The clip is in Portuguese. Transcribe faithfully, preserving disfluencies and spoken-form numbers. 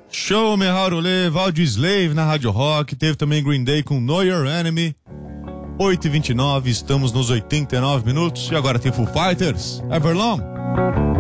Show Me How to Live, Audioslave na Rádio Rock, teve também Green Day com Know Your Enemy. oito e vinte e nove, estamos nos oitenta e nove minutos e agora tem Foo Fighters, Everlong.